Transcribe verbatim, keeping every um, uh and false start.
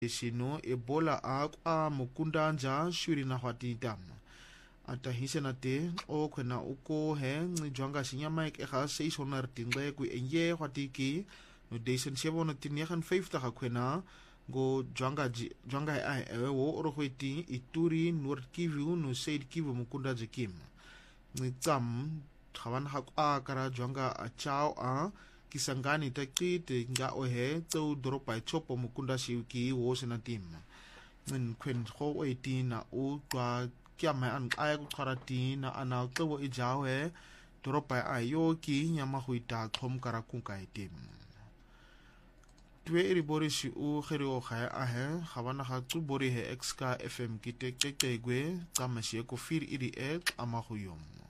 shino ebola akwa mukundanja shuri na hwatita atahise na te o kwena uko he njwanga shinyama ek eha seishonderd tingle ku enye hwatiki no deisen zevenhonderdnegenenvijftig kwena go jwanga jwanga ai ewe wo orogweti Ituri North Kivu no South Kivu mukundanja kim nitsam thawan hakwa kara jwanga achao a Kisangani takite nga ohe tso dropa chopo mukunda shiuki wo sena tim ngin kwen ho eti na u twa kyama an aya ku kharati na ana tso e jawe dropa ayo ki nyama huita thom kara ku kai tim twe ri borishi u khiri o kha a he khawana kha tsu bori he exka fm kite kete gwe kama shi ko fir iri e ama huyom